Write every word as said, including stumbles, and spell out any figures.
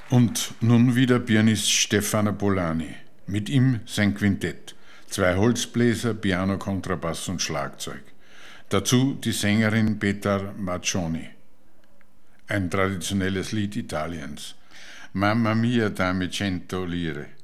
Und nun wieder Pianist Stefano Pollani. Mit ihm sein Quintett. Zwei Holzbläser, Piano, Kontrabass und Schlagzeug. Dazu die Sängerin Petar Maccioni. Ein traditionelles Lied Italiens. Mamma mia, dammi cento lire.